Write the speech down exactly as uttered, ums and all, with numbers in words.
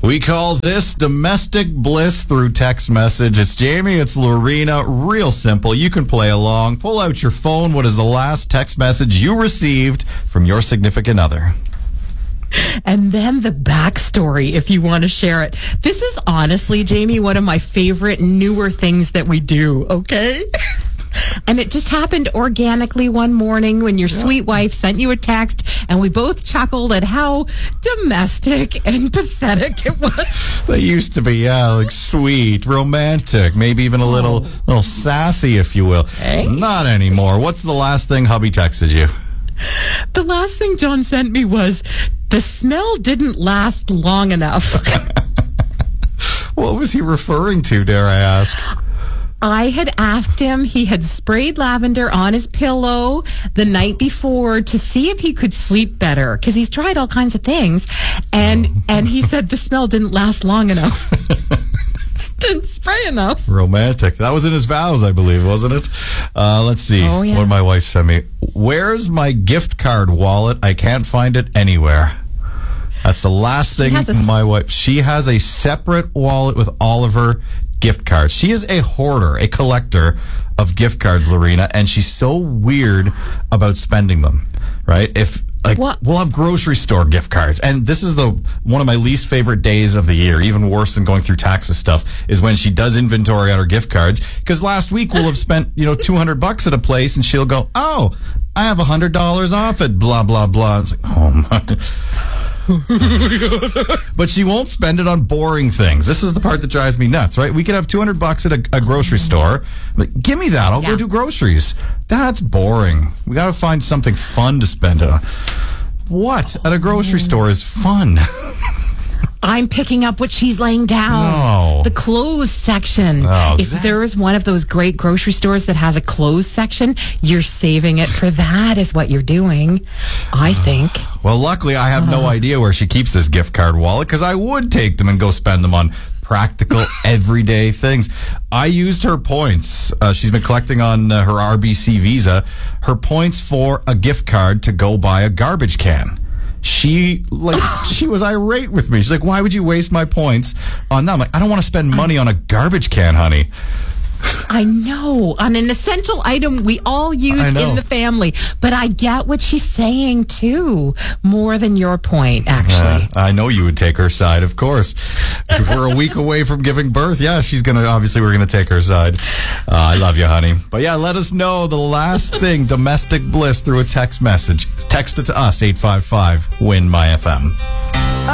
We call this domestic bliss through text message. It's Jamie, it's Lorena. Real simple. You can play along. Pull out your phone. What is the last text message you received from your significant other? And then the backstory, if you want to share it. This is honestly, Jamie, one of my favorite newer things that we do, okay? And it just happened organically one morning when your yeah. sweet wife sent you a text, and we both chuckled at how domestic and pathetic it was. They used to be, yeah, like sweet, romantic, maybe even a little, oh. little sassy, if you will. Hey. Not anymore. What's the last thing hubby texted you? The last thing John sent me was, the smell didn't last long enough. What was he referring to, dare I ask? I had asked him, he had sprayed lavender on his pillow the night before to see if he could sleep better, because he's tried all kinds of things. And, oh. and he said the smell didn't last long enough. Didn't spray enough. Romantic. That was in his vows, I believe, wasn't it? Uh, let's see. Oh, yeah. What did my wife send me? Where's my gift card wallet? I can't find it anywhere. That's the last thing my wife... She has a separate wallet with all of her gift cards. She is a hoarder, a collector of gift cards, Lorena, and she's so weird about spending them, right? If... Like, what? We'll have grocery store gift cards. And this is the one of my least favorite days of the year, even worse than going through taxes stuff, is when she does inventory on her gift cards. Because last week we'll have spent, you know, two hundred bucks at a place, and she'll go, oh, I have one hundred dollars off it, blah, blah, blah. It's like, oh, my... But she won't spend it on boring things. This is the part that drives me nuts, right? We could have two hundred bucks at a, a grocery store. Like, give me that. I'll yeah. go do groceries. That's boring. We got to find something fun to spend it on. What at a grocery store is fun? I'm picking up what she's laying down. No. The clothes section. Oh, if there is one of those great grocery stores that has a clothes section, you're saving it for that is what you're doing, I think. Well, luckily, I have uh. no idea where she keeps this gift card wallet, because I would take them and go spend them on practical, everyday things. I used her points. Uh, she's been collecting on uh, her R B C Visa. Her points for a gift card to go buy a garbage can. She like she was irate with me. She's like, why would you waste my points on that? I'm like, I don't want to spend money on a garbage can, honey. I know. On an essential item we all use in the family. But I get what she's saying, too. More than your point, actually. Uh, I know you would take her side, of course. If we're a week away from giving birth, yeah, she's going to, obviously, we're going to take her side. Uh, I love you, honey. But yeah, let us know the last thing, domestic bliss, through a text message. Text it to us, eight five five, W I N, M Y F M.